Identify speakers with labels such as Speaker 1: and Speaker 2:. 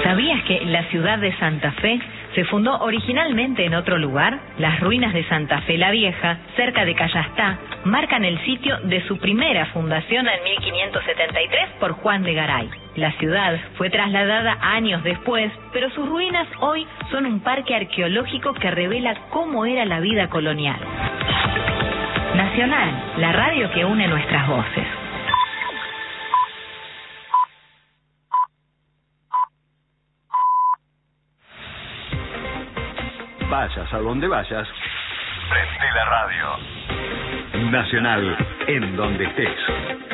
Speaker 1: ¿Sabías que la ciudad de Santa Fe se fundó originalmente en otro lugar? Las ruinas de Santa Fe la Vieja, cerca de Callastá, marcan el sitio de su primera fundación en 1573 por Juan de Garay. La ciudad fue trasladada años después, pero sus ruinas hoy son un parque arqueológico que revela cómo era la vida colonial. Nacional, la radio que une nuestras voces.
Speaker 2: Vayas a donde vayas, prende la radio. Nacional, en donde estés.